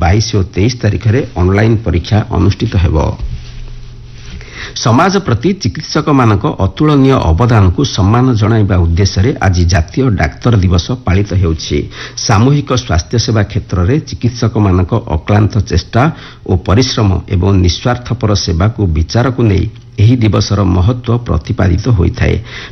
22 ଓ 23 ତାରିଖରେ ଅନଲାଇନ ପରୀକ୍ଷା ଅନୁଷ୍ଠିତ ହେବ। ସମାଜ ପ୍ରତି ଚିକିତ୍ସକମାନଙ୍କ ଅତୁଳନୀୟ ଅବଦାନକୁ ସମ୍ମାନ ଜଣାଇବା ଉଦ୍ଦେଶ୍ୟରେ ଆଜି ଜାତୀୟ ଡାକ୍ତର ଦିବସ ପାଳିତ ହେଉଛି। ସାମୂହିକ ସ୍ୱାସ୍ଥ୍ୟସେବା କ୍ଷେତ୍ରରେ ଚିକିତ୍ସକମାନଙ୍କ ଅକ୍ଲାନ୍ତ ଚେଷ୍ଟା ଓ ପରିଶ୍ରମ ଏବଂ ନିଃସ୍ୱାର୍ଥପର ସେବାକୁ ବିଚାରକୁ ନେଇ ଏହି ଦିବସର ମହତ୍ତ୍ୱ ପ୍ରତିପାଦିତ ହୋଇଥାଏ।